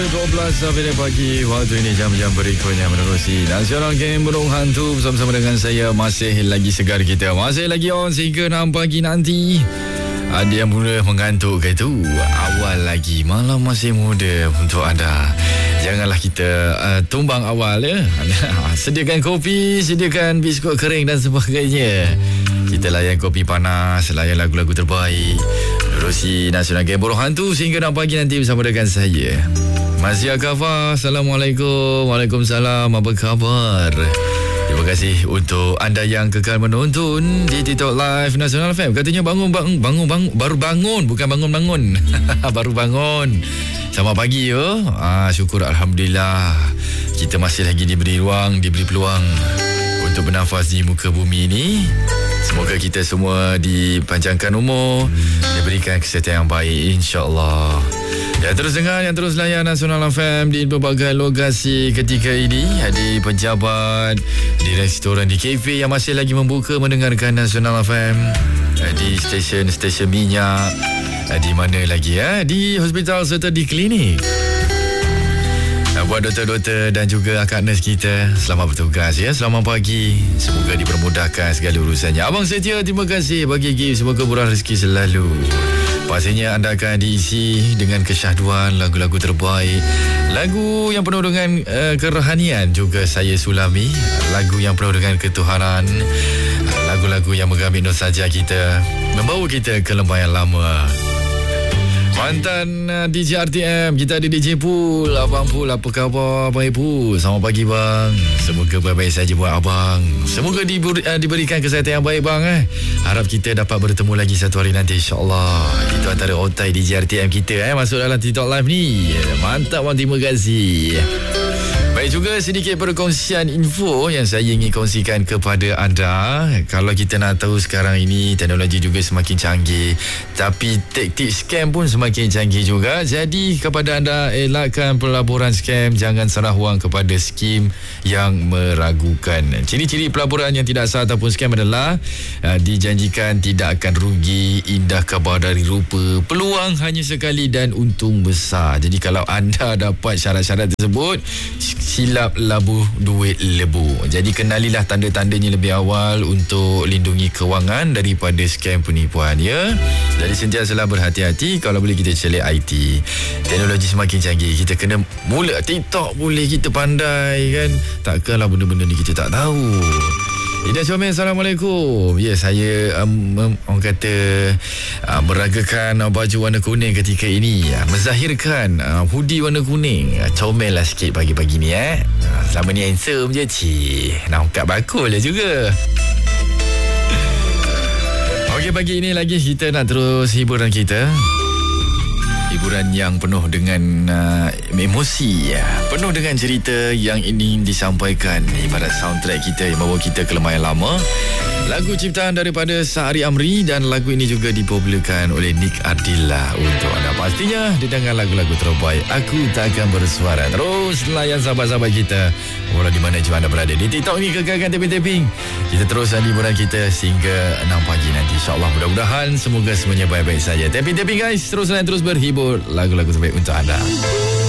12 sampai pagi waktu ini jam-jam berikutnya menerusi Nasional Game Burung Hantu bersama-sama dengan saya. Masih lagi segar kita, masih lagi on sehingga 6 pagi nanti. Ada yang mula mengantuk ke itu? Awal lagi, malam masih muda untuk anda. Janganlah kita tumbang awal ya. Sediakan kopi, sediakan biskut kering dan sebagainya. Kita layan kopi panas, layan lagu-lagu terbaik. Menerusi Nasional Game Burung Hantu sehingga 6 pagi nanti bersama dengan saya. Masih Akafa, Assalamualaikum. Waalaikumsalam, apa khabar? Terima kasih untuk anda yang kekal menonton di TikTok Live Nasional FM. Katanya bangun, baru bangun, bukan bangun. Baru bangun. Selamat pagi yo. Syukur Alhamdulillah. Kita masih lagi diberi ruang, diberi peluang untuk bernafas di muka bumi ini. Semoga kita semua dipanjangkan umur, diberikan kesihatan yang baik, insya-Allah. Yang terus dengar, yang terus layan Nasional FM di berbagai lokasi ketika ini. Di pejabat, di restoran, di kafe yang masih lagi membuka mendengarkan Nasional FM. Di stesen-stesen minyak. Di mana lagi di hospital serta di klinik. Buat doktor-doktor dan juga akak nurse kita, selamat bertugas ya. Selamat pagi. Semoga dipermudahkan segala urusannya. Abang setia, terima kasih bagi gift. Semoga murah rezeki selalu. Pastinya anda akan diisi dengan kesyahduan lagu-lagu terbaik, lagu yang penuh dengan kerohanian juga saya sulami, lagu yang penuh dengan ketuhanan, lagu-lagu yang mengambil nostalgia kita, membawa kita ke lembah yang lama. Mantan DJ RTM, kita ada DJ Pool. Abang Pool, apa khabar Abang Pool? Selamat pagi bang. Semoga baik-baik saja buat abang. Semoga diberikan kesihatan yang baik bang. Harap kita dapat bertemu lagi satu hari nanti, insyaAllah. Itu antara otai DJ RTM kita masuk dalam TikTok Live ni. Mantap bang, terima kasih. Baik, juga sedikit perkongsian info yang saya ingin kongsikan kepada anda. Kalau kita nak tahu sekarang ini teknologi juga semakin canggih, tapi taktik scam pun semakin canggih juga. Jadi kepada anda, elakkan pelaburan scam. Jangan serah wang kepada skim yang meragukan. Ciri-ciri pelaburan yang tidak sah ataupun scam adalah dijanjikan tidak akan rugi, indah kabar dari rupa, peluang hanya sekali dan untung besar. Jadi kalau anda dapat syarat-syarat tersebut, silap labuh duit lebu. Jadi kenalilah tanda-tandanya lebih awal untuk lindungi kewangan daripada scam penipuan ya. Jadi sentiasalah berhati-hati. Kalau boleh kita celik IT. Teknologi semakin canggih, kita kena mula TikTok boleh kita pandai kan. Takkanlah benda-benda ni kita tak tahu. Ida Syamil, Assalamualaikum. Ya, saya orang kata meragakan baju warna kuning ketika ini. Menzahirkan hoodie warna kuning. Comel lah sikit pagi-pagi ni selama ni handsome je nampak bakul lah juga. Okey, pagi ini lagi kita nak terus hiburan kita. Hiburan yang penuh dengan emosi, penuh dengan cerita yang ingin disampaikan. Ibarat soundtrack kita yang bawa kita ke lembah yang lama. Lagu ciptaan daripada Sa'ari Amri, dan lagu ini juga dipopularkan oleh Nick Ardila untuk anda. Pastinya dengan lagu-lagu terbaik. Aku takkan bersuara. Terus layan sahabat-sahabat kita walau di mana juga anda berada. Di TikTok ni kekalkan tapping-tapping. Kita teruskan hiburan kita sehingga 6 pagi nanti, insyaAllah. Mudah-mudahan semoga semuanya baik-baik saja. Tapping-tapping guys. Terus berhibur lagu-lagu terbaik untuk anda.